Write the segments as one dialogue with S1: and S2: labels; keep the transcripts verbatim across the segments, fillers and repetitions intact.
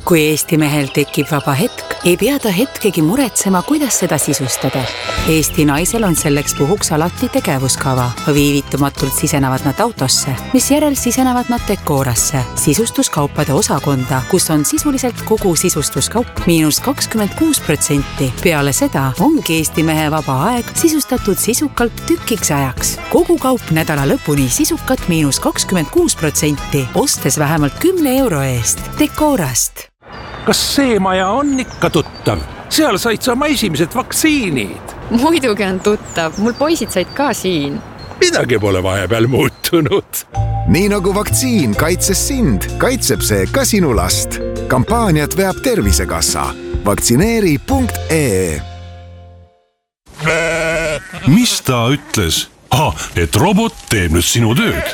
S1: Kui Eesti mehel tekib vaba hetk, ei pea ta hetkegi muretsema, kuidas seda sisustada. Eesti naisel on selleks puhuks alati tegevuskava. Viivitumatult sisenevad nad autosse, mis järel sisenevad nad Decorasse, sisustuskaupade osakonda, kus on sisuliselt kogu sisustuskaup miinus kakskümmend kuus protsenti. Peale seda ongi Eesti mehe vaba aeg sisustatud sisukalt tükiks ajaks. Kogu kaup nädala lõpuni sisukat miinus kakskümmend kuus protsenti, ostes vähemalt kümne euro eest. Decorast.
S2: Kas see maja on ikka tuttav? Seal said sa oma esimesed vaktsiinid.
S3: Muidugi on tuttav, mul poisid said ka siin.
S2: Midagi pole vahepeal muutunud.
S4: Nii nagu vaktsiin kaitses sind, kaitseb see ka sinu last. Kampaaniat veab Tervisekassa. Vaktsineeri punkt ee.
S5: Mis ta ütles? Ah, et robot teeb nüüd sinu tööd.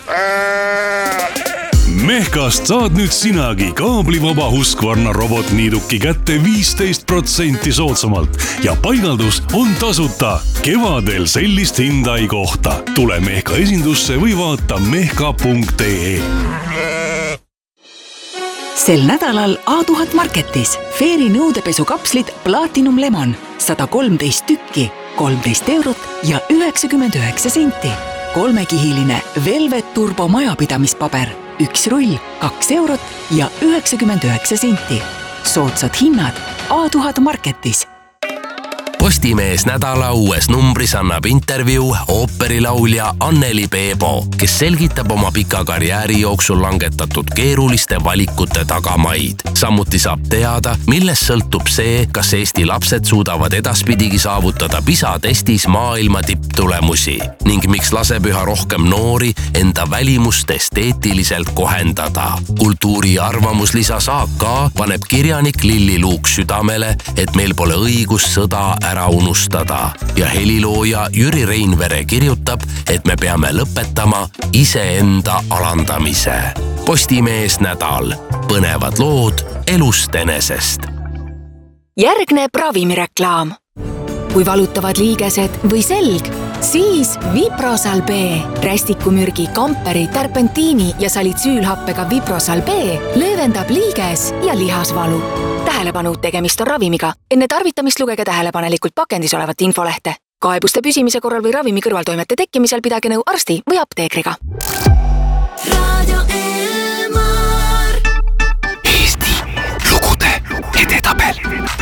S5: Mehkast saad nüüd sinagi kaablivaba Husqvarna robotniiduki kätte viisteist protsenti soodsamalt ja paigaldus on tasuta. Kevadel sellist hinda ei kohta. Tule Mehka esindusse või vaata mehka punkt ee.
S6: Sel nädalal A tuhat Marketis Feeri nõudepesukapslid Platinum Lemon sada kolmteist tükki, kolmteist eurot ja üheksakümmend üheksa senti. Kolmekihiline Velvet Turbo majapidamispaber, üks rull, kaks eurot ja üheksakümmend üheksa senti. Soodsad hinnad A tuhat Marketis.
S7: Postimees nädala uues numbris annab intervjuu ooperilaulja Anneli Peebo, kes selgitab oma pika karjääri jooksul langetatud keeruliste valikute tagamaid. Samuti saab teada, millest sõltub see, kas Eesti lapsed suudavad edaspidigi saavutada PISA testis maailma tipptulemusi ning miks laseb üha rohkem noori enda välimust esteetiliselt kohendada. Kultuuri arvamuslisa saak ka paneb kirjanik Lilli Luuk südamele, et meil pole õigus sõda ära unustada ja helilooja Jüri Reinvere kirjutab, et me peame lõpetama iseenda alandamise. Postimees nädal. Põnevad lood elust enesest.
S8: Järgneb ravimireklaam. Kui valutavad liigesed või selg, siis Viprosal B. Rästikumürgi, kamperi, terpentiini ja salitsüülhappega Viprosal B löövendab liiges ja lihasvalu. Tähelepanu, tegemist on ravimiga. Enne tarvitamist lugege tähelepanelikult pakendis olevat infolehte. Kaebuste püsimise korral või ravimi kõrvaltoimete tekkimisel pidage nõu arsti või apteekriga.
S9: Radio Elmar.
S4: Eesti lugude edetabel.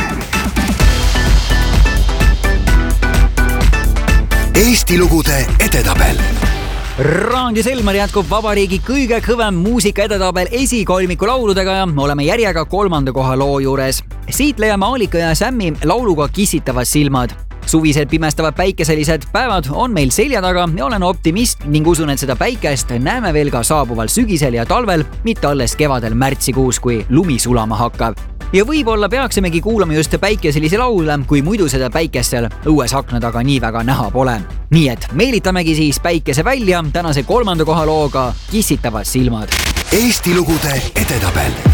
S4: Eesti lugude edetabel.
S10: Raadios Elmar jätkub vabariigi kõige kõvem muusika edetabel esikolmiku lauludega ja oleme järjega kolmanda koha loo juures. Siit leiame Aalika ja Sämmi lauluga Kissitavad silmad. Suvised pimestavad päikeselised päevad on meil selja taga ja olen optimist ning usun, et seda päikest näeme veel ka saabuval sügisel ja talvel, mitte alles kevadel märtsikuus, kui lumi sulama hakkab. Ja võib-olla peaksimegi kuulama just päikeselisi laule, kui muidu seda päikest seal õues akna taga nii väga näha pole. Nii et meelitamegi siis päikese välja tänase kolmanda koha looga Kissitavad silmad.
S4: Eesti lugude edetabel.